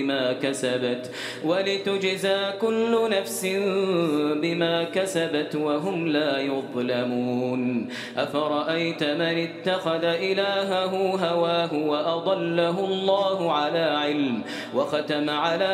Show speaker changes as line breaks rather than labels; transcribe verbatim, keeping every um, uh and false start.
بما كسبت ولتجزى كل نفس بما كسبت وهم لا يظلمون أفرأيت من اتخذ إلهه هواه وأضله الله على علم وختم على